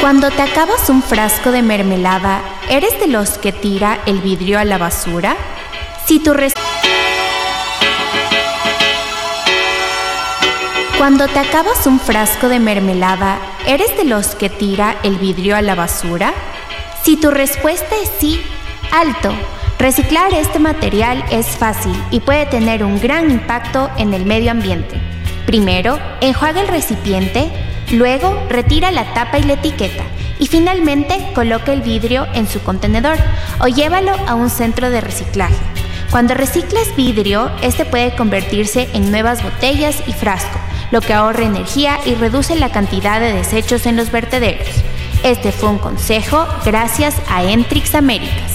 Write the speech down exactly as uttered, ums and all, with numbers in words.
Cuando te acabas un frasco de mermelada, ¿eres de los que tira el vidrio a la basura? Si tu res- Cuando te acabas un frasco de mermelada, ¿eres de los que tira el vidrio a la basura? Si tu respuesta es sí, alto. Reciclar este material es fácil y puede tener un gran impacto en el medio ambiente. Primero, enjuaga el recipiente, luego retira la tapa y la etiqueta y finalmente coloca el vidrio en su contenedor o llévalo a un centro de reciclaje. Cuando reciclas vidrio, este puede convertirse en nuevas botellas y frascos, lo que ahorra energía y reduce la cantidad de desechos en los vertederos. Este fue un consejo gracias a Entrix Américas.